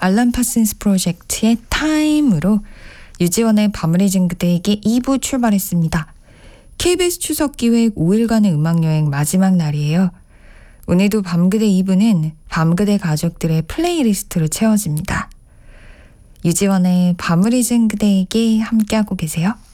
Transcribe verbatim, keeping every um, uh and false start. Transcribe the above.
알람 파슨스 프로젝트의 타임으로 유지원의 밤을 잊은 그대에게 이 부 출발했습니다. 케이비에스 추석 기획 오 일간의 음악여행 마지막 날이에요. 오늘도 밤그대 이 부는 밤그대 가족들의 플레이리스트로 채워집니다. 유지원의 밤을 잊은 그대에게 함께하고 계세요.